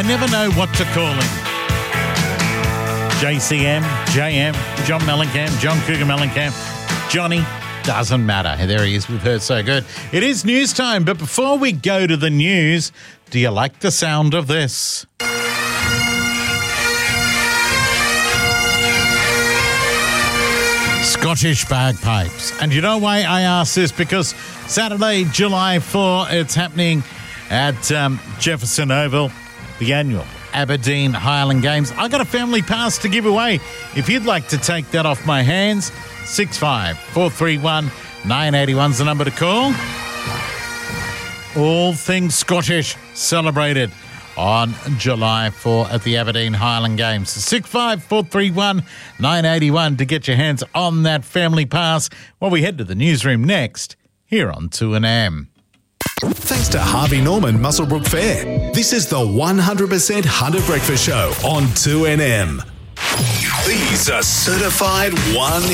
I never know what to call him. JCM, JM, John Mellencamp, John Cougar Mellencamp, Johnny, doesn't matter. There he is with Her So Good. It is news time, but before we go to the news, do you like the sound of this? Scottish bagpipes. And you know why I ask this? Because Saturday, July 4, it's happening at Jefferson Oval, the annual Aberdeen Highland Games. I got a family pass to give away. If you'd like to take that off my hands, 65431-981's the number to call. All things Scottish celebrated on July 4 at the Aberdeen Highland Games. 65431-981 to get your hands on that family pass while we head to the newsroom next here on 2NM. Thanks to Harvey Norman Muswellbrook Fair. This is the 100% Hunter Breakfast Show on 2NM. These are certified one